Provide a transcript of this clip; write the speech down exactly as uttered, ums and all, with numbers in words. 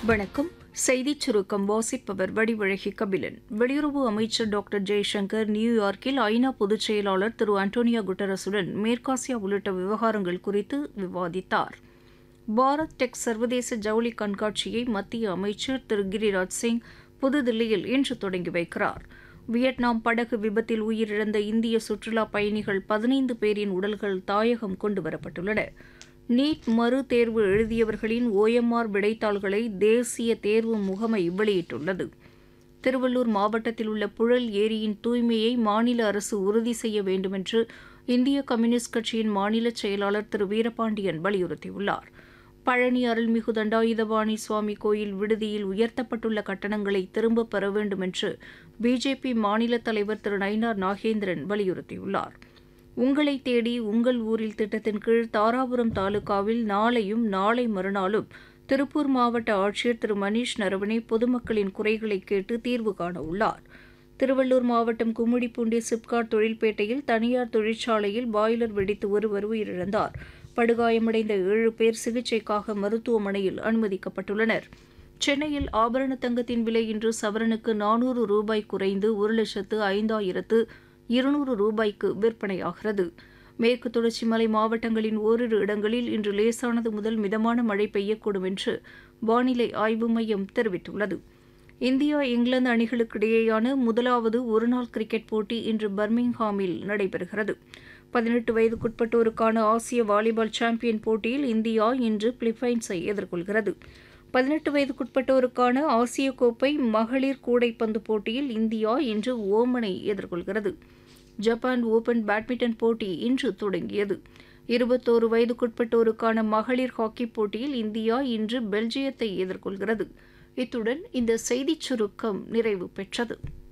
வணக்கம். செய்திச் சுருக்கம் வாசிப்பவர் வடிவழகி கபிலன். வெளியுறவு அமைச்சர் டாக்டர் ஜெய்சங்கர் நியூயார்க்கில் ஐநா பொதுச் செயலாளர் திரு அண்டோனியோ குட்டரஸுடன் மேற்காசியா உள்ளிட்ட விவகாரங்கள் குறித்து விவாதித்தார். பாரத் டெக் சர்வதேச ஜவுளி கண்காட்சியை மத்திய அமைச்சர் திரு கிரிராஜ் சிங் புதுதில்லியில் இன்று தொடங்கி வைக்கிறார். வியட்நாம் படகு விபத்தில் உயிரிழந்த இந்திய சுற்றுலா பயணிகள் பதினைந்து பேரின் உடல்கள் தாயகம் கொண்டுவரப்பட்டுள்ளன. நீட் மறு தேர்வு எழுதியவர்களின் ஓஎம்ஆர் விடைத்தாள்களை தேசிய தேர்வு முகமை வெளியிட்டுள்ளது. திருவள்ளூர் மாவட்டத்தில் உள்ள புழல் ஏரியின் தூய்மையை மாநில அரசு உறுதி செய்ய வேண்டுமென்று இந்திய கம்யூனிஸ்ட் கட்சியின் மாநில செயலாளர் திரு வீரபாண்டியன் வலியுறுத்தியுள்ளார். பழனி அருள்மிகு தண்டாயுதபாணி சுவாமி கோயில் விடுதியில் உயர்த்தப்பட்டுள்ள கட்டணங்களை திரும்பப் பெற வேண்டுமென்று பிஜேபி மாநில தலைவர் திரு நயினார் நாகேந்திரன் வலியுறுத்தியுள்ளார். உங்களை தேடி உங்கள் ஊரில் திட்டத்தின் கீழ் தாராபுரம் தாலுகாவில் நாளையும் நாளை மறுநாளும் திருப்பூர் மாவட்ட ஆட்சியர் திரு மணீஷ் நரவனே பொதுமக்களின் குறைகளை கேட்டு தீர்வு காண உள்ளார். திருவள்ளூர் மாவட்டம் கும்மிடிப்பூண்டி சிப்காட் தொழில்பேட்டையில் தனியார் தொழிற்சாலையில் பாய்லர் வெடித்து ஒருவர் உயிரிழந்தார். படுகாயமடைந்த ஏழு பேர் சிகிச்சைக்காக மருத்துவமனையில் அனுமதிக்கப்பட்டுள்ளனர். சென்னையில் ஆபரண தங்கத்தின் விலை இன்று சவரனுக்கு நானூறு ரூபாய் குறைந்து ஒரு லட்சத்து ஐந்தாயிரத்து இருநூறு ரூபாய்க்கு விற்பனையாகிறது. மேற்கு தொடர்ச்சி மலை மாவட்டங்களின் ஓரிரு இடங்களில் இன்று லேசானது முதல் மிதமான மழை பெய்யக்கூடும் என்று வானிலை ஆய்வு மையம் தெரிவித்துள்ளது. இந்தியா இங்கிலாந்து அணிகளுக்கிடையேயான முதலாவது ஒருநாள் கிரிக்கெட் போட்டி இன்று பர்மிங்ஹாமில் நடைபெறுகிறது. பதினெட்டு வயதுக்குட்பட்டோருக்கான ஆசிய வாலிபால் சாம்பியன் போட்டியில் இந்தியா இன்று பிலிப்பைன்ஸை எதிர்கொள்கிறது. பதினெட்டு வயதுக்குட்பட்டோருக்கான ஆசிய கோப்பை மகளிர் கூடைப்பந்து போட்டியில் இந்தியா இன்று ஓமனை எதிர்கொள்கிறது. ஜப்பான் ஓபன் பேட்மிண்டன் போட்டி இன்று தொடங்கியது. இருபத்தோரு வயதுக்குட்பட்டோருக்கான மகளிர் ஹாக்கிப் போட்டியில் இந்தியா இன்று பெல்ஜியத்தை எதிர்கொள்கிறது. இத்துடன் இந்த செய்திச் சுருக்கம் நிறைவு பெற்றது.